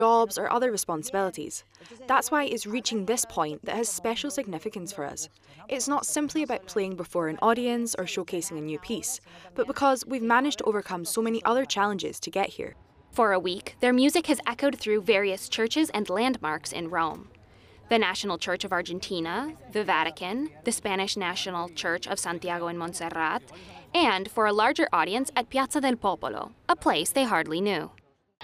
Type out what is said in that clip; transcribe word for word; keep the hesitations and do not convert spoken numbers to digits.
jobs, or other responsibilities. That's why it's reaching this point that has special significance for us. It's not simply about playing before an audience or showcasing a new piece, but because we've managed to overcome so many other challenges to get here. For a week, their music has echoed through various churches and landmarks in Rome. The National Church of Argentina, the Vatican, the Spanish National Church of Santiago in Montserrat, and for a larger audience at Piazza del Popolo, a place they hardly knew.